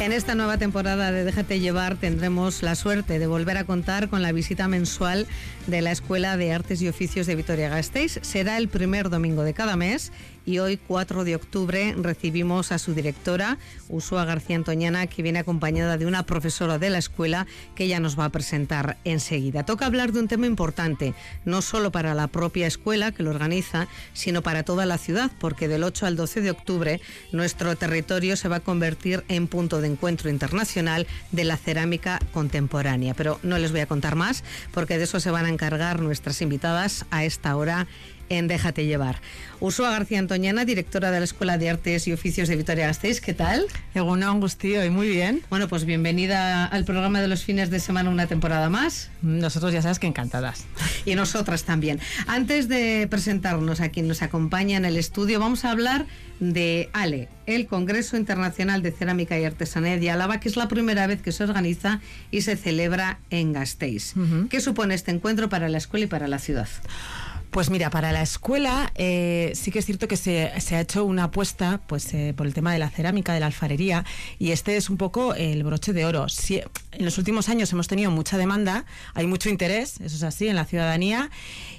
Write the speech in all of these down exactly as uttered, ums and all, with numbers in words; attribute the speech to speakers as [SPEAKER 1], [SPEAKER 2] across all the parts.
[SPEAKER 1] En esta nueva temporada de Déjate Llevar tendremos la suerte de volver a contar con la visita mensual de la Escuela de Artes y Oficios de Vitoria-Gasteiz. Será el primer domingo de cada mes y hoy, cuatro de octubre, recibimos a su directora, Ursúa García Antoñana, que viene acompañada de una profesora de la escuela que ella nos va a presentar enseguida. Toca hablar de un tema importante, no solo para la propia escuela que lo organiza, sino para toda la ciudad, porque del ocho al doce de octubre nuestro territorio se va a convertir en punto de encuentro internacional de la cerámica contemporánea. Pero no les voy a contar más, porque de eso se van a encargar nuestras invitadas a esta hora en Déjate Llevar. Ursúa García Antoñana, directora de la Escuela de Artes y Oficios de Vitoria-Gasteiz, ¿qué tal?
[SPEAKER 2] Egunon, Gustío, y muy bien.
[SPEAKER 1] Bueno, pues bienvenida al programa de los fines de semana, una temporada más.
[SPEAKER 2] Nosotros ya sabes que encantadas.
[SPEAKER 1] Y nosotras también. Antes de presentarnos a quien nos acompaña en el estudio, vamos a hablar de ALE, el Congreso Internacional de Cerámica y Artesanía de Álava, que es la primera vez que se organiza y se celebra en Gasteiz. Uh-huh. ¿Qué supone este encuentro para la escuela y para la ciudad?
[SPEAKER 2] Pues mira, para la escuela eh, sí que es cierto que se, se ha hecho una apuesta pues eh, por el tema de la cerámica, de la alfarería, y este es un poco el broche de oro. Sí, en los últimos años hemos tenido mucha demanda, hay mucho interés, eso es así, en la ciudadanía,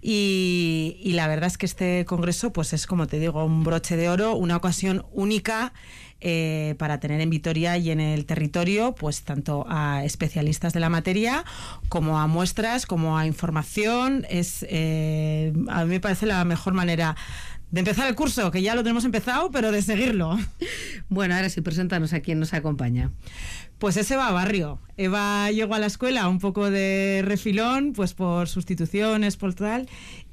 [SPEAKER 2] y, y la verdad es que este congreso pues es, como te digo, un broche de oro, una ocasión única Eh, para tener en Vitoria y en el territorio pues tanto a especialistas de la materia como a muestras, como a información. Es eh, a mí me parece la mejor manera de empezar el curso, que ya lo tenemos empezado, pero de seguirlo.
[SPEAKER 1] Bueno, ahora sí, preséntanos a quién nos acompaña.
[SPEAKER 2] Pues es Eva Barrio. Eva llegó a la escuela un poco de refilón, pues por sustituciones, por tal,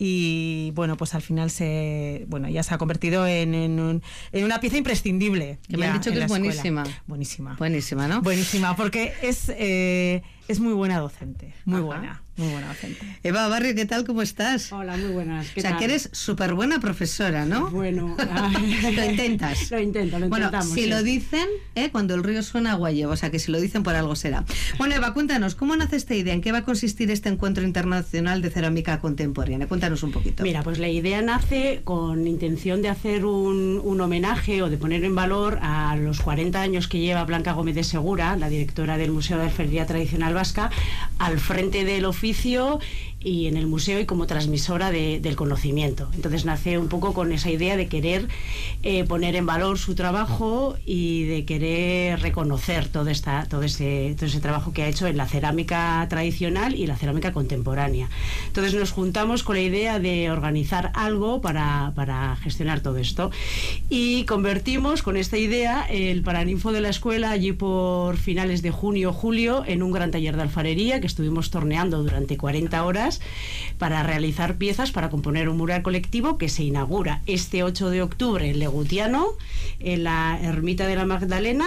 [SPEAKER 2] y bueno, pues al final se, bueno, ya se ha convertido en, en, un, en una pieza imprescindible.
[SPEAKER 1] Que me han dicho que es buenísima.
[SPEAKER 2] Buenísima.
[SPEAKER 1] Buenísima, ¿no?
[SPEAKER 2] Buenísima, porque es, eh, es muy buena docente, muy Ajá. buena. Muy buena docente.
[SPEAKER 1] Eva Barrio, ¿qué tal? ¿Cómo estás?
[SPEAKER 3] Hola, muy buenas. ¿Qué
[SPEAKER 1] o sea,
[SPEAKER 3] tal?
[SPEAKER 1] Que eres súper buena profesora, ¿no?
[SPEAKER 3] Bueno,
[SPEAKER 1] lo intentas.
[SPEAKER 3] Lo intento, lo
[SPEAKER 1] bueno,
[SPEAKER 3] intentamos.
[SPEAKER 1] Si
[SPEAKER 3] sí.
[SPEAKER 1] lo dicen, ¿eh? Cuando el río suena, agua lleva. O sea, que si lo dicen por algo será. Bueno, Eva, cuéntanos, ¿cómo nace esta idea? ¿En qué va a consistir este encuentro internacional de cerámica contemporánea? Cuéntanos un poquito.
[SPEAKER 3] Mira, pues la idea nace con intención de hacer un, un homenaje o de poner en valor a los cuarenta años que lleva Blanca Gómez de Segura, la directora del Museo de Alfarería Tradicional Vasca, al frente del oficio y en el museo y como transmisora de, del conocimiento. Entonces nace un poco con esa idea de querer eh, poner en valor su trabajo y de querer reconocer todo, esta, todo, ese, todo ese trabajo que ha hecho en la cerámica tradicional y la cerámica contemporánea. Entonces nos juntamos con la idea de organizar algo para, para gestionar todo esto y convertimos con esta idea el Paraninfo de la escuela allí por finales de junio o julio en un gran taller de alfarería que estuvimos torneando durante cuarenta horas para realizar piezas para componer un mural colectivo que se inaugura este ocho de octubre en Legutiano, en la Ermita de la Magdalena,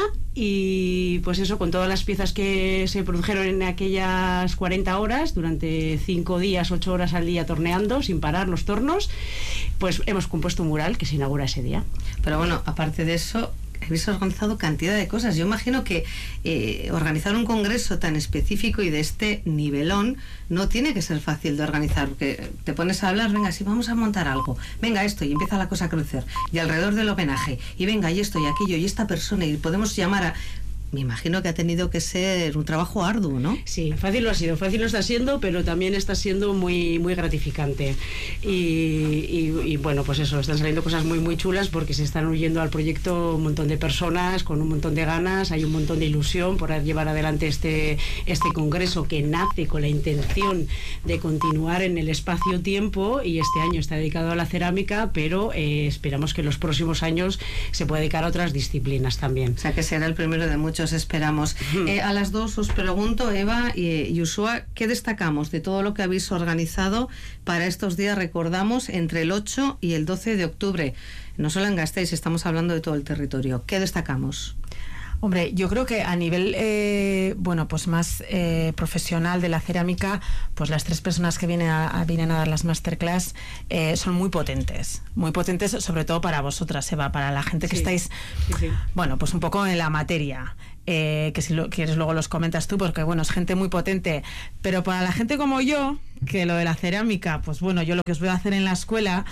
[SPEAKER 3] y pues eso, con todas las piezas que se produjeron en aquellas cuarenta horas, durante cinco días, ocho horas al día torneando, sin parar los tornos, pues hemos compuesto un mural que se inaugura ese día.
[SPEAKER 1] Pero bueno, aparte de eso, habéis organizado cantidad de cosas. Yo imagino que eh, organizar un congreso tan específico y de este nivelón no tiene que ser fácil de organizar, porque te pones a hablar, venga, sí, vamos a montar algo, venga esto, y empieza la cosa a crecer, y alrededor del homenaje, y venga, y esto, y aquello, y esta persona, y podemos llamar a... Me imagino que ha tenido que ser un trabajo arduo, ¿no?
[SPEAKER 3] Sí, fácil lo ha sido, fácil lo está siendo, pero también está siendo muy muy gratificante. Y, y, y bueno, pues eso, están saliendo cosas muy muy chulas porque se están uniendo al proyecto un montón de personas con un montón de ganas, hay un montón de ilusión por llevar adelante este, este congreso que nace con la intención de continuar en el espacio-tiempo, y este año está dedicado a la cerámica, pero eh, esperamos que en los próximos años se pueda dedicar a otras disciplinas también.
[SPEAKER 1] O sea, que será el primero de muchos. Esperamos. Uh-huh. Eh, a las dos os pregunto, Eva y, y Ursúa, ¿qué destacamos de todo lo que habéis organizado para estos días? Recordamos, entre el ocho y el doce de octubre. No solo en Gasteiz, estamos hablando de todo el territorio. ¿Qué destacamos?
[SPEAKER 2] Hombre, yo creo que a nivel eh, bueno, pues más eh, profesional de la cerámica, pues las tres personas que vienen a, a, vienen a dar las masterclass eh, son muy potentes, muy potentes, sobre todo para vosotras, Eva, para la gente que sí, estáis, sí, sí. bueno, pues un poco en la materia. Eh, que si lo quieres luego los comentas tú, porque bueno, es gente muy potente, pero para la gente como yo, que lo de la cerámica, pues bueno, yo lo que os voy a hacer en la escuela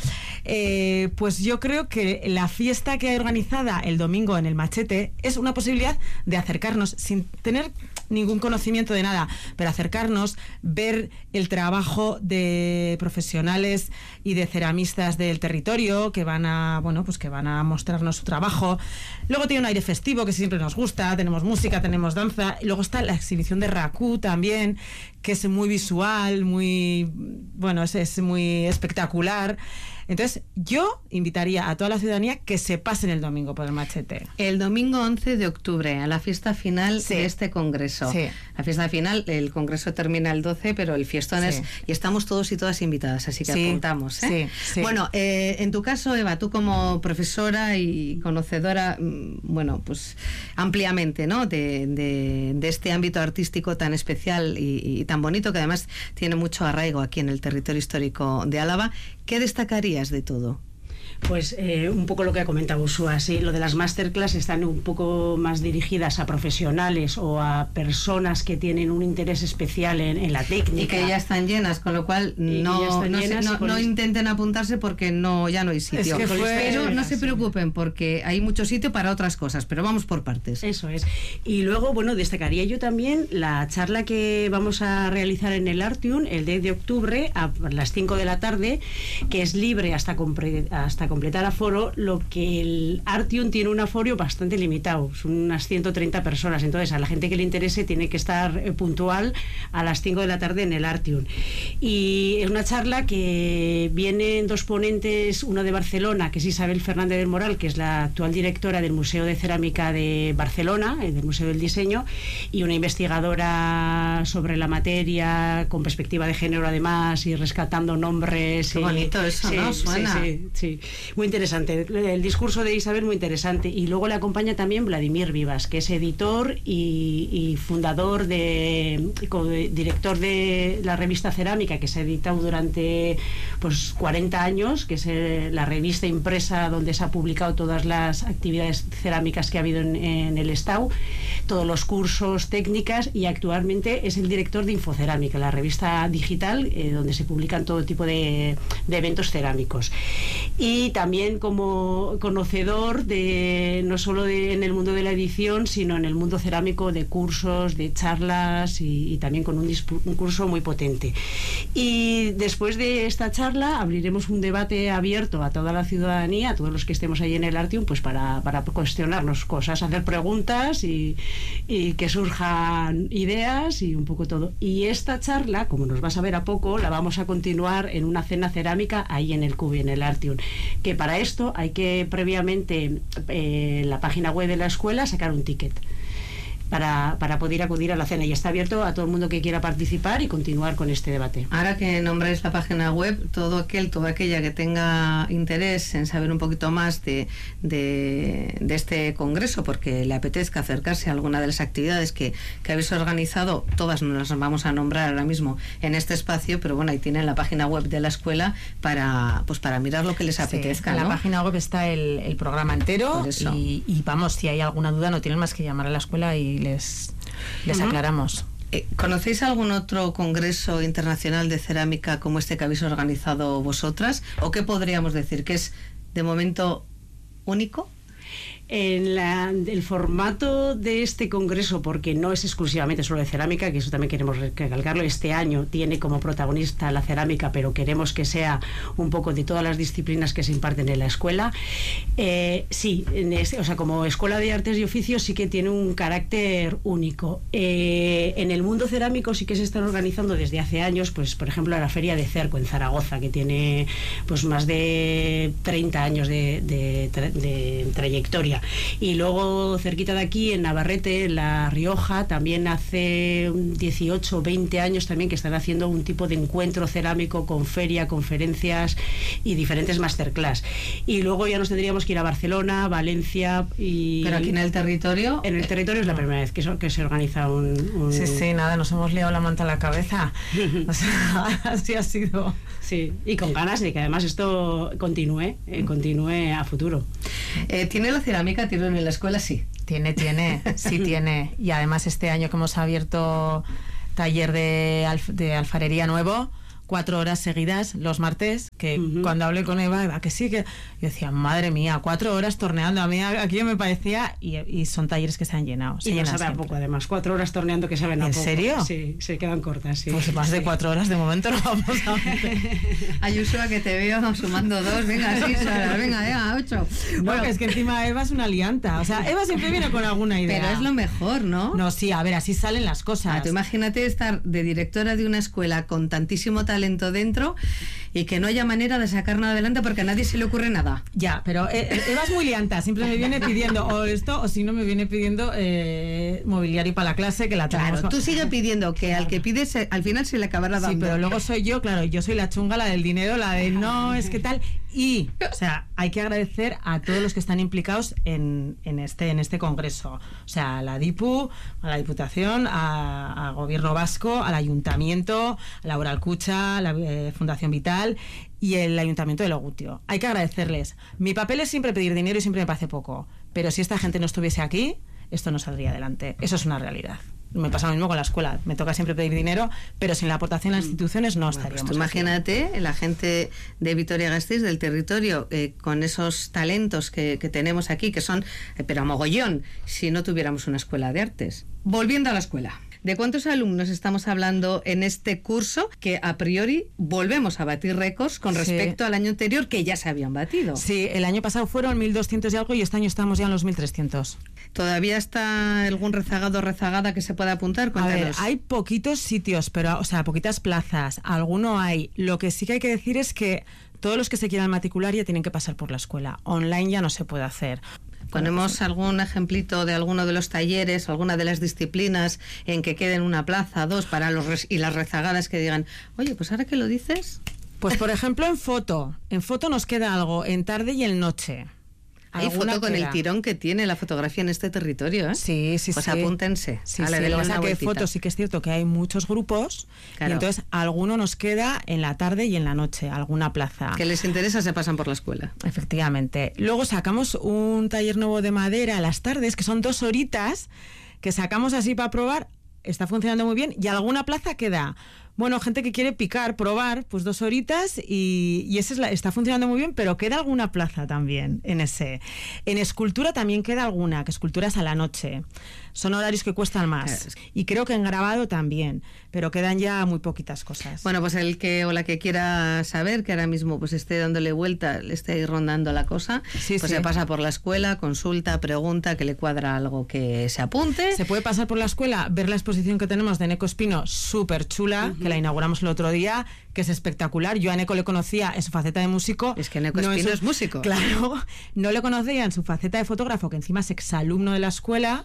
[SPEAKER 2] eh, pues yo creo que la fiesta que hay organizada el domingo en el Machete es una posibilidad de acercarnos sin tener ningún conocimiento de nada, pero acercarnos, ver el trabajo de profesionales y de ceramistas del territorio que van a, bueno, pues que van a mostrarnos su trabajo. Luego tiene un aire festivo que siempre nos gusta, tenemos música, tenemos danza, y luego está la exhibición de Raku también, que es muy visual, muy, bueno, es, es muy espectacular. Entonces, yo invitaría a toda la ciudadanía que se pasen el domingo por el Machete.
[SPEAKER 1] El domingo once de octubre, a la fiesta final
[SPEAKER 2] sí.
[SPEAKER 1] de este congreso.
[SPEAKER 2] Sí.
[SPEAKER 1] La fiesta final, el congreso termina el doce, pero el fiestón sí. es... Y estamos todos y todas invitadas, así que
[SPEAKER 2] sí.
[SPEAKER 1] apuntamos. ¿eh?
[SPEAKER 2] Sí, sí.
[SPEAKER 1] Bueno, eh, en tu caso, Eva, tú como profesora y conocedora, bueno, pues ampliamente, ¿no? De, de, de este ámbito artístico tan especial y, y tan bonito, que además tiene mucho arraigo aquí en el territorio histórico de Álava, ¿qué destacarías de todo?
[SPEAKER 3] Pues eh, un poco lo que ha comentado Ursúa, sí, lo de las masterclass están un poco más dirigidas a profesionales o a personas que tienen un interés especial en, en la técnica.
[SPEAKER 1] Y que ya están llenas, con lo cual no, no, se, no, no intenten apuntarse porque no ya no hay sitio.
[SPEAKER 2] Es que fue...
[SPEAKER 1] Pero no se preocupen porque hay mucho sitio para otras cosas, pero vamos por partes.
[SPEAKER 3] Eso es. Y luego, bueno, destacaría yo también la charla que vamos a realizar en el Artium el diez de octubre a las cinco de la tarde, que es libre hasta, compre, hasta completar aforo, lo que el Artium tiene un aforo bastante limitado, son unas ciento treinta personas, entonces a la gente que le interese tiene que estar eh, puntual a las cinco de la tarde en el Artium. Y es una charla que vienen dos ponentes, uno de Barcelona, que es Isabel Fernández del Moral, que es la actual directora del Museo de Cerámica de Barcelona, eh, del Museo del Diseño, y una investigadora sobre la materia, con perspectiva de género además, y rescatando nombres.
[SPEAKER 1] Qué
[SPEAKER 3] y,
[SPEAKER 1] bonito eso,
[SPEAKER 3] sí,
[SPEAKER 1] ¿no? Suena.
[SPEAKER 3] Sí, sí, sí. Muy interesante. El discurso de Isabel muy interesante. Y luego le acompaña también Vladimir Vivas, que es editor y, y fundador de, director de la revista Cerámica, que se ha editado durante pues cuarenta años, que es eh, la revista impresa donde se ha publicado todas las actividades cerámicas que ha habido en, en el Estado, todos los cursos, técnicas, y actualmente es el director de Infocerámica, la revista digital eh, donde se publican todo tipo de, de eventos cerámicos. Y también como conocedor de no solo de, en el mundo de la edición, sino en el mundo cerámico, de cursos, de charlas, y, y también con un, un curso muy potente. Y después de esta charla abriremos un debate abierto a toda la ciudadanía, a todos los que estemos ahí en el Artium, pues para, para cuestionarnos cosas, hacer preguntas y, y que surjan ideas y un poco todo. Y esta charla, como nos vas a ver a poco, la vamos a continuar en una cena cerámica ahí en el Cubi, en el Artium, que para esto hay que previamente eh, en la página web de la escuela sacar un ticket para, para poder acudir a la cena, y está abierto a todo el mundo que quiera participar y continuar con este debate.
[SPEAKER 1] Ahora que nombráis la página web, todo aquel, toda aquella que tenga interés en saber un poquito más de, de, de este congreso, porque le apetezca acercarse a alguna de las actividades que, que habéis organizado, todas nos las vamos a nombrar ahora mismo en este espacio, pero bueno, ahí tienen la página web de la escuela para, pues para mirar lo que les apetezca.
[SPEAKER 2] Sí, en
[SPEAKER 1] ¿no?
[SPEAKER 2] la página web está el, el programa entero y, y vamos, si hay alguna duda no tienen más que llamar a la escuela y les, les uh-huh. aclaramos.
[SPEAKER 1] Eh, ¿Conocéis algún otro congreso internacional de cerámica como este que habéis organizado vosotras? ¿O qué podríamos decir? ¿Que es de momento único?
[SPEAKER 3] En la, el formato de este congreso, porque no es exclusivamente solo de cerámica, que eso también queremos recalcarlo, este año tiene como protagonista la cerámica, pero queremos que sea un poco de todas las disciplinas que se imparten en la escuela. Eh, sí, en este, o sea, como Escuela de Artes y Oficios sí que tiene un carácter único. Eh, en el mundo cerámico sí que se están organizando desde hace años, pues por ejemplo la Feria de Cerco en Zaragoza, que tiene pues más de treinta años de, de, de, de trayectoria. Y luego cerquita de aquí en Navarrete, en La Rioja, también hace dieciocho o veinte años también que están haciendo un tipo de encuentro cerámico con feria, conferencias y diferentes masterclass. Y luego ya nos tendríamos que ir a Barcelona, Valencia y...
[SPEAKER 1] ¿Pero aquí en el territorio?
[SPEAKER 3] En el territorio es la primera vez que, so, que se organiza un, un...
[SPEAKER 2] Sí, sí, nada, nos hemos liado la manta a la cabeza. O sea, así ha sido.
[SPEAKER 3] Sí, y con ganas de que además esto continúe, eh, continúe a futuro.
[SPEAKER 1] Eh, ¿Tiene la cerámica tirón en la escuela? Sí.
[SPEAKER 2] Tiene, tiene, sí tiene. Y además este año que hemos abierto taller de, alf, de alfarería nuevo, cuatro horas seguidas los martes, que uh-huh. cuando hablé con Eva, Eva, que sí, que yo decía, madre mía, cuatro horas torneando, a mí aquí me parecía, y, y son talleres que se han llenado. Se
[SPEAKER 3] y no
[SPEAKER 2] sabe
[SPEAKER 3] a poco, además, cuatro horas torneando que saben a
[SPEAKER 2] ¿En
[SPEAKER 3] poco.
[SPEAKER 2] serio?
[SPEAKER 3] Sí, se quedan cortas, sí.
[SPEAKER 2] Pues más de cuatro horas de momento no vamos a meter.
[SPEAKER 1] Ayuso, que te veo sumando dos, venga, sí, Sara, venga, venga, ocho.
[SPEAKER 2] No, bueno, que es que encima Eva es una lianta, o sea, Eva siempre viene con alguna idea.
[SPEAKER 1] Pero es lo mejor, ¿no?
[SPEAKER 2] No, sí, a ver, así salen las cosas.
[SPEAKER 1] Ah, tú imagínate estar de directora de una escuela con tantísimo talento dentro y que no haya manera de sacar nada adelante porque a nadie se le ocurre nada.
[SPEAKER 2] Ya, pero eh, Eva es muy lianta, siempre me viene pidiendo o esto o si no me viene pidiendo eh, mobiliario para la clase que la tenemos.
[SPEAKER 1] Claro, tú sigue pidiendo que claro. al que pides al final se le acabará dando.
[SPEAKER 2] Sí, pero luego soy yo, claro, yo soy la chunga, la del dinero, la de no, es que tal. Y, o sea, hay que agradecer a todos los que están implicados en, en, este, en este congreso. O sea, a la DIPU, a la Diputación, a, a Gobierno Vasco, al Ayuntamiento, a la Uralcucha, a la eh, Fundación Vital y el Ayuntamiento de Logutio. Hay que agradecerles. Mi papel es siempre pedir dinero y siempre me parece poco. Pero si esta gente no estuviese aquí, esto no saldría adelante. Eso es una realidad. Me pasa lo mismo con la escuela. Me toca siempre pedir dinero, pero sin la aportación de las instituciones no estaríamos.
[SPEAKER 1] Bueno, pues imagínate aquí. La gente de Vitoria-Gasteiz, del territorio, eh, con esos talentos que, que tenemos aquí, que son, eh, pero a mogollón, si no tuviéramos una escuela de artes. Volviendo a la escuela. ¿De cuántos alumnos estamos hablando en este curso que a priori volvemos a batir récords con respecto sí. al año anterior que ya se habían batido?
[SPEAKER 2] Sí, el año pasado fueron mil doscientos y algo y este año estamos ya en los mil trescientos.
[SPEAKER 1] ¿Todavía está algún rezagado o rezagada que se pueda apuntar? Cuéntanos.
[SPEAKER 2] A ver, hay poquitos sitios, pero, o sea, poquitas plazas, alguno hay. Lo que sí que hay que decir es que todos los que se quieran matricular ya tienen que pasar por la escuela. Online ya no se puede hacer.
[SPEAKER 1] ¿Ponemos algún ejemplito de alguno de los talleres, alguna de las disciplinas en que queden una plaza, dos, para los res- y las rezagadas que digan, oye, pues ahora que lo dices?
[SPEAKER 2] Pues por ejemplo en foto, en foto nos queda algo, en tarde y en noche.
[SPEAKER 1] Hay foto con el tirón que tiene la fotografía en este territorio, ¿eh?
[SPEAKER 2] Sí, sí,
[SPEAKER 1] pues
[SPEAKER 2] sí.
[SPEAKER 1] Pues apúntense.
[SPEAKER 2] Sí,
[SPEAKER 1] vale,
[SPEAKER 2] sí. Lo que pasa
[SPEAKER 1] que
[SPEAKER 2] que fotos sí que es cierto que hay muchos grupos claro. y entonces alguno nos queda en la tarde y en la noche, alguna plaza.
[SPEAKER 1] Que les interesa se pasan por la escuela.
[SPEAKER 2] Efectivamente. Luego sacamos un taller nuevo de madera a las tardes, que son dos horitas, que sacamos así para probar. Está funcionando muy bien y alguna plaza queda. Bueno, gente que quiere picar, probar, pues dos horitas y, y esa es la, está funcionando muy bien, pero queda alguna plaza también en ese. En escultura también queda alguna, que escultura es a la noche. Son horarios que cuestan más. Y creo que en grabado también, pero quedan ya muy poquitas cosas.
[SPEAKER 1] Bueno, pues el que o la que quiera saber, que ahora mismo pues esté dándole vuelta, le esté ahí rondando la cosa,
[SPEAKER 2] sí,
[SPEAKER 1] pues
[SPEAKER 2] sí.
[SPEAKER 1] se pasa por la escuela, consulta, pregunta, que le cuadra algo que se apunte.
[SPEAKER 2] Se puede pasar por la escuela, ver la exposición que tenemos de Neco Espino, súper chula, uh-huh. que la inauguramos el otro día, que es espectacular. Yo a Neco le conocía en su faceta de músico.
[SPEAKER 1] Es que Neco
[SPEAKER 2] no
[SPEAKER 1] Espino
[SPEAKER 2] es,
[SPEAKER 1] es músico.
[SPEAKER 2] Claro, no le conocía en su faceta de fotógrafo, que encima es exalumno de la escuela.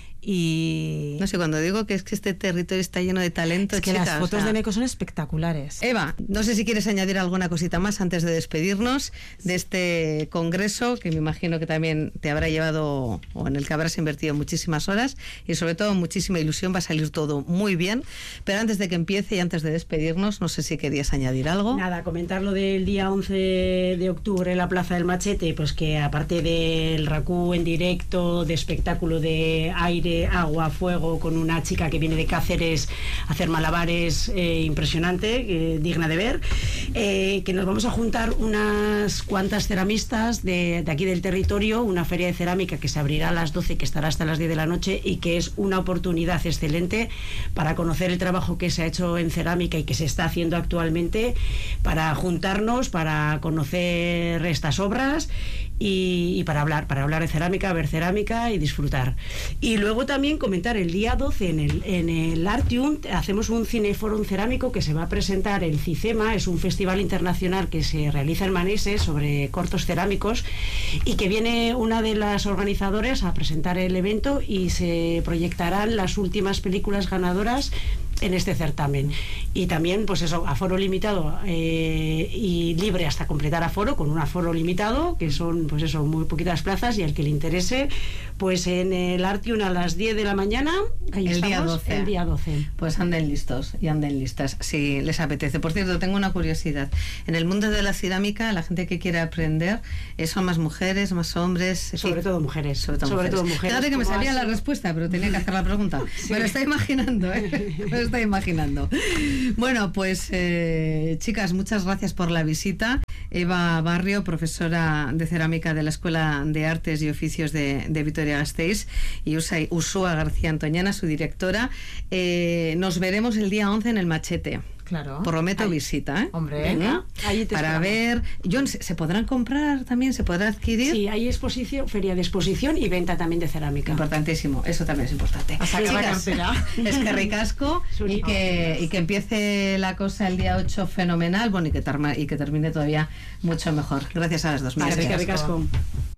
[SPEAKER 2] Y
[SPEAKER 1] no sé, cuando digo que es que este territorio está lleno de talento,
[SPEAKER 2] es que
[SPEAKER 1] chica,
[SPEAKER 2] las fotos
[SPEAKER 1] o sea...
[SPEAKER 2] de Neco son espectaculares.
[SPEAKER 1] Eva, no sé si quieres añadir alguna cosita más antes de despedirnos de este congreso, que me imagino que también te habrá llevado, o en el que habrás invertido muchísimas horas y sobre todo muchísima ilusión, va a salir todo muy bien, pero antes de que empiece y antes de despedirnos, no sé si querías añadir algo.
[SPEAKER 3] Nada, comentar lo del día once de octubre en la Plaza del Machete, pues que aparte del racú en directo, de espectáculo de aire, agua, fuego, con una chica que viene de Cáceres a hacer malabares, eh, impresionante, eh, digna de ver, eh, que nos vamos a juntar unas cuantas ceramistas de, de aquí del territorio, una feria de cerámica que se abrirá a las doce, que estará hasta las diez de la noche y que es una oportunidad excelente para conocer el trabajo que se ha hecho en cerámica y que se está haciendo actualmente, para juntarnos, para conocer estas obras y, y para hablar, para hablar de cerámica, ver cerámica y disfrutar. Y luego también comentar el día doce en el, en el Artium hacemos un cineforum cerámico que se va a presentar en CICEMA, es un festival internacional que se realiza en Manises sobre cortos cerámicos y que viene una de las organizadoras a presentar el evento y se proyectarán las últimas películas ganadoras en este certamen. Y también, pues eso, aforo limitado eh, y libre hasta completar aforo, con un aforo limitado, que son, pues eso, muy poquitas plazas, y al que le interese, pues en el Artium a las diez de la mañana, ahí
[SPEAKER 1] el
[SPEAKER 3] estamos,
[SPEAKER 1] día doce.
[SPEAKER 3] El día doce.
[SPEAKER 1] Pues anden listos y anden listas, si les apetece. Por cierto, tengo una curiosidad. En el mundo de la cerámica, la gente que quiere aprender, ¿son más mujeres, más hombres?
[SPEAKER 3] Sobre todo mujeres.
[SPEAKER 1] Sobre todo
[SPEAKER 3] sobre
[SPEAKER 1] mujeres.
[SPEAKER 3] Todo mujeres.
[SPEAKER 1] Fíjate que me salía
[SPEAKER 3] así?
[SPEAKER 1] la respuesta, pero tenía que hacer la pregunta. Sí. Me lo está imaginando, ¿eh? Me lo está imaginando. Bueno, pues eh, chicas, muchas gracias por la visita. Eva Barrio, profesora de cerámica de la Escuela de Artes y Oficios de, de Vitoria-Gasteiz, y Usa, Ursúa García Antoñana, su directora. Eh, nos veremos el día once en el Machete.
[SPEAKER 2] Claro.
[SPEAKER 1] Prometo
[SPEAKER 3] Ahí.
[SPEAKER 1] visita, ¿eh?
[SPEAKER 2] Hombre,
[SPEAKER 3] Venga, ahí te
[SPEAKER 1] para
[SPEAKER 3] esperamos.
[SPEAKER 1] ver. John, ¿se, ¿se podrán comprar también? ¿Se podrá adquirir?
[SPEAKER 3] Sí, hay exposición, feria de exposición y venta también de cerámica.
[SPEAKER 1] Importantísimo, eso también es importante.
[SPEAKER 2] A sacar la
[SPEAKER 1] Chicas,
[SPEAKER 2] cartera.
[SPEAKER 1] es que ricasco
[SPEAKER 3] Es
[SPEAKER 1] y
[SPEAKER 3] único.
[SPEAKER 1] que, y que empiece la cosa el día ocho fenomenal, bueno, y que, terma- y que termine todavía mucho mejor. Gracias a las dos.
[SPEAKER 3] Vale,
[SPEAKER 1] Mil
[SPEAKER 3] que
[SPEAKER 1] gracias.
[SPEAKER 3] ricasco.